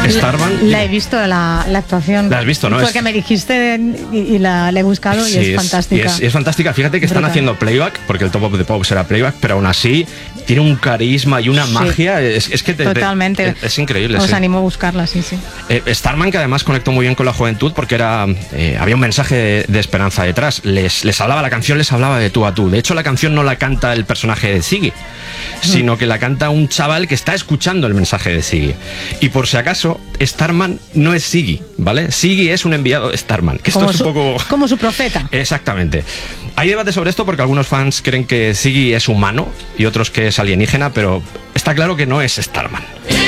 Starman. La he visto, la actuación. La has visto, ¿no? Porque me dijiste y la he buscado y es fantástica. Y es fantástica. Fíjate que están haciendo playback, porque el Top of the Pops era playback, pero aún así tiene un carisma y una magia. Es que totalmente. Es increíble. Os animo a buscarla, sí. Starman, que además conectó muy bien con la juventud porque había un mensaje de esperanza detrás. Les hablaba, la canción les hablaba de tú a tú. De hecho, la canción no la canta el personaje de Ziggy, sino que la canta un chaval que está escuchando el mensaje de Ziggy. Y por si acaso, Starman no es Ziggy, ¿vale? Ziggy es un enviado de Starman, que esto es un poco... Como su profeta. Exactamente. Hay debate sobre esto porque algunos fans creen que Ziggy es humano y otros que es alienígena, pero está claro que no es Starman.